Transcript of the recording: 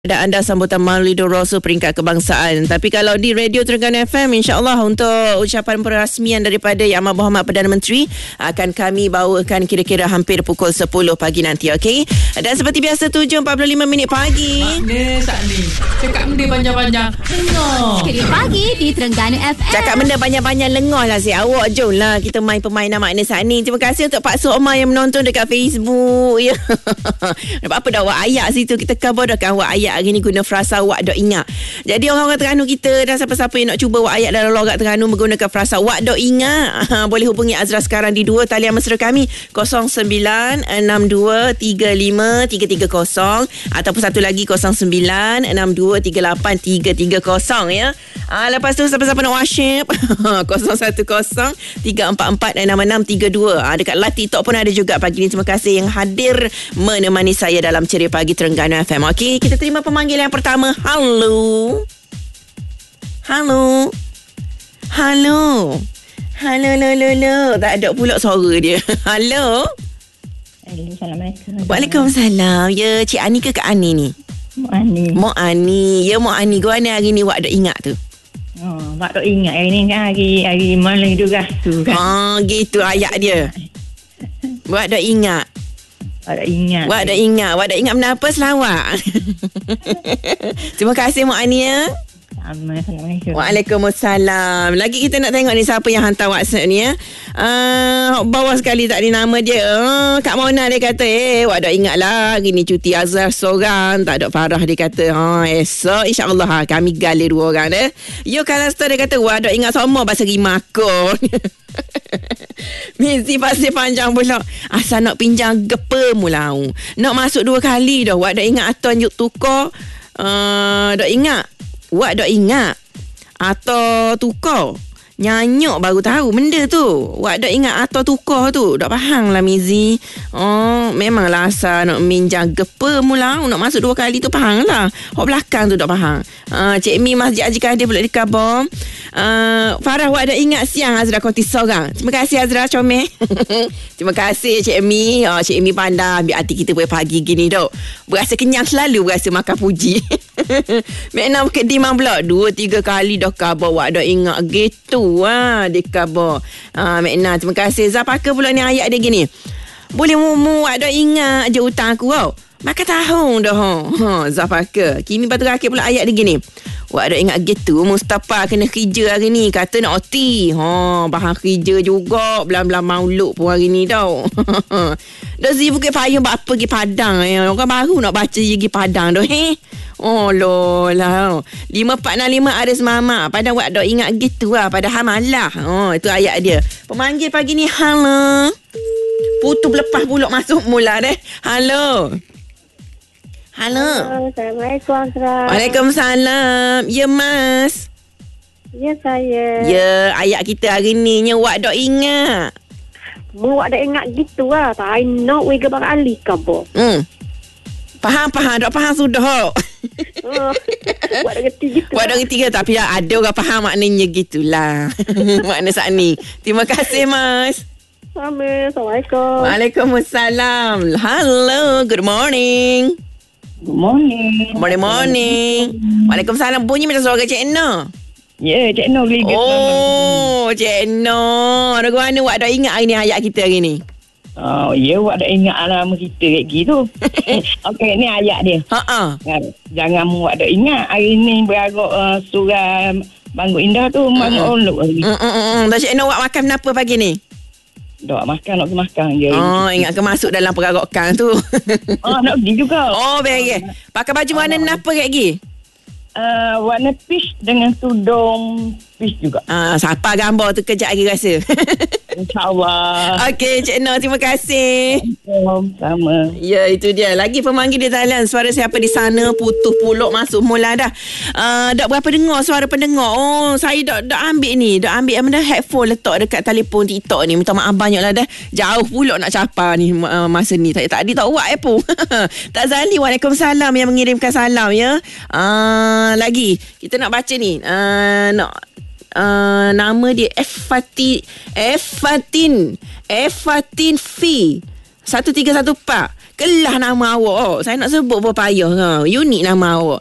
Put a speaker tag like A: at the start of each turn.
A: Ada anda sambutan Maulidur Rasul peringkat kebangsaan. Tapi kalau di Radio Terengganu FM, insyaAllah untuk ucapan perasmian daripada Yang Amat Berhormat Perdana Menteri akan kami bawakan kira-kira hampir pukul 10 pagi nanti, okey? Dan seperti biasa 7.45 pagi.
B: Makna tak ni cakap benda panjang-panjang lengah.
C: Sekali pagi di Terengganu FM.
A: Cakap benda banyak-banyak lengah lah si awak. Jom lah kita main permainan makna saat ni. Terima kasih untuk Pak Sokma yang menonton dekat Facebook ya. Apa dah awak ayat situ, kita cover dah kan awak ayat hari ni guna frasa wak dok ingat. Jadi orang-orang Terengganu kita dan siapa-siapa yang nak cuba wak ayat dalam logat Terengganu menggunakan frasa wak dok ingat, boleh hubungi Azra sekarang di dua talian mesra kami 0962353330 ataupun satu lagi 0962383330 ya. Lepas tu siapa-siapa nak WhatsApp 0103446632. Dekat live TikTok pun ada juga pagi ni. Terima kasih yang hadir menemani saya dalam Ceria Pagi Terengganu FM. Okey, kita terima pemanggilan yang pertama. Halo. Halo. Halo. Halo, lo. Tak ada pula suara dia. Halo.
D: Assalamualaikum.
A: Waalaikumsalam. Ya, Cik Ani ke Kak Ani ni? Mak Ani. Ya, Mak Ani. Gua ada hari ni wak dok ingat tu.
D: Oh, Mak dok ingat hari ni kan hari malam tu tu kan.
A: Gitu ayat dia. Wak dok ingat.
D: Wak dok ingat benda apa selawat. Terima kasih Mak Ani ya. Assalamualaikum.
A: Waalaikumsalam. Lagi kita nak tengok ni siapa yang hantar WhatsApp ni ya. Bawah sekali tak ada nama dia. Kak Mona dia kata, wak dok ingat lah gini cuti Azhar seorang, tak ada Farah dia kata. Esok insyaAllah kami gali dua orang dia. Yo Kalasta dia kata, wak dok ingat semua bahasa rimakon. Mizi pasir panjang pula. Asal nak pinjam gepa mula. Nak masuk 2 kali dah. Wak dok ingat atau yuk tukar. Dok ingat. Wak dok ingat atau tukar. Nyanyuk baru tahu benda tu. Wak dok ingat atau tukar tu. Dok faham lah Mizi. Memanglah asal nak minjam gepa mula. Nak masuk 2 kali tu faham lah. Hak belakang tu dok faham. Cik Mi Masjid Haji Kadir pula dikabar. Farah wak dok ingat siang Azra konti seorang. Terima kasih Azra comel. Terima kasih Cik Mi. Cik Mi pandai ambil hati kita pagi gini dok. Berasa kenyang selalu, berasa makan puji. Makna kediman pula 2-3 kali dah kabar wak dok ingat gitu. Dia kabar. Makna terima kasih. Zapaka pula ni ayat dia gini. Boleh wak dok ingat je hutang aku tau. Makan tahun dah. Zapaka. Kini batu rakit pula ayat dia gini. Wak dok ingat gitu. Mustafa kena kerja hari ni. Kata nak OT. Bahan kerja juga. Belam-belam mauluk pun hari ni tau. Dah si Bukit Payung buat apa pergi Padang. Orang baru nak baca je pergi Padang dah. Lolah. 5465 Aris Mama. Padahal wak dok ingat gitu lah. Padahal malah. Itu ayat dia. Pemanggil pagi ni. Halo. Putu lepas pulak masuk mula deh. Halo.
E: Assalamualaikum.
A: Waalaikumsalam. Ya Mas.
E: Ya saya.
A: Ya, ayat kita hari ni nya wak dok ingat.
E: Wak dok ingat gitu lah. Tak nak we gebak ali kabo.
A: Faham. Dok faham sudah.
E: Wak dok ngerti gitu.
A: Wak dok ngerti ke? Tapi ada orang faham maknanya gitulah. Makna saat ni. Terima kasih Mas.
E: Sama. Assalamualaikum.
A: Waalaikumsalam. Hello. Good morning.
D: Good morning.
A: Morning. Waalaikumsalam. Bunyi macam suara Cik No.
D: Ya, Cik No boleh
A: Cik No. Ada mana wak dah ingat hari ni ayat kita hari ni?
D: Ya, wak dah ingat alam kita kat gitu. Okey, ni ayat dia. Jangan wak dah ingat hari ni beragak surah Banggut Indah tu Banggut Olok hari ni.
A: Dah Cik No wak makan apa pagi ni?
D: Nak makan je.
A: Ingat ke masuk dalam peragakan tu?
D: Nak pergi juga.
A: Baik. Pakai baju warna apa lagi?
D: Warna peach dengan tudung peach juga.
A: Siapa gambar tu kejap lagi rasa.
D: InsyaAllah.
A: Okey Cik No, terima kasih.
D: Sama.
A: Ya, itu dia. Lagi pemanggil di talian. Suara siapa di sana? Putus puluk masuk mula dah. Dak berapa dengar suara pendengar. Saya dak ambil ni. Dak ambil benda headphone letak dekat telefon TikTok ni. Minta maaf banyak lah dah. Jauh puluk nak capa ni masa ni. Tadi tak buat pun. Tak Zali. Waalaikumsalam yang mengirimkan salam ya. Lagi kita nak baca ni. Nama dia Fatin Fi. 1314. Kelah nama awak. Saya nak sebut pun payah. Unik nama awak.